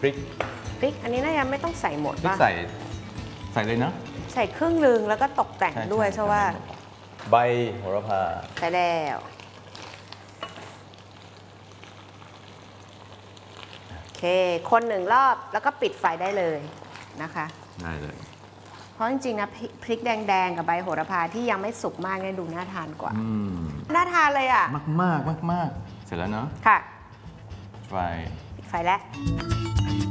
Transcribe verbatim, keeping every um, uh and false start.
พริกพริกอันนี้น่าจะไม่ต้องใส่หมดพริกป่ะใส่ใส่เลยนะใส่ครึ่งหนึ่งแล้วก็ตกแต่งด้วยใช่ว่าใบโหระพาใส่แล้วโอเคคนหนึ่งรอบแล้วก็ปิดไฟได้เลยนะคะได้เลยเพราะจริงๆนะพริกแดงๆกับใบโหระพาที่ยังไม่สุกมากเนี่ยดูน่าทานกว่าน่าทานเลยอ่ะมากมากมากมากเสร็จแล้วเนาะค่ะไฟปิดไฟแล้ว